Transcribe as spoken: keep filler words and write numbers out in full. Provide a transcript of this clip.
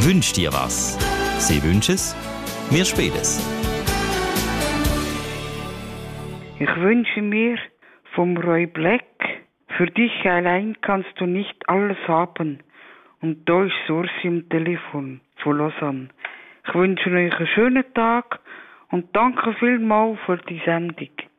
Wünsch dir was. Sie wünschen es, wir spielen es. Ich wünsche mir vom Roy Black, für dich allein kannst du nicht alles haben. Und da ist Sursi am Telefon von Lausanne. Ich wünsche euch einen schönen Tag und danke vielmals für die Sendung.